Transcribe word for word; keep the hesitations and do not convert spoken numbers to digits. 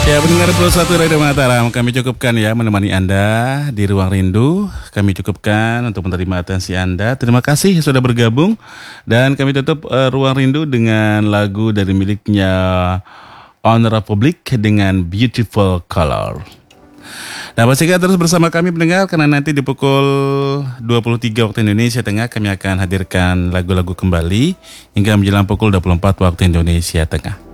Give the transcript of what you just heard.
Ya, pendengar puluh satu Radio Mataram, kami cukupkan ya menemani Anda di Ruang Rindu. Kami cukupkan untuk menerima atensi Anda. Terima kasih sudah bergabung. Dan kami tutup uh, Ruang Rindu dengan lagu dari miliknya On Republic dengan Beautiful Color. Nah, pastikan terus bersama kami pendengar, karena nanti di pukul dua puluh tiga waktu Indonesia Tengah kami akan hadirkan lagu-lagu kembali hingga menjelang pukul dua puluh empat waktu Indonesia Tengah.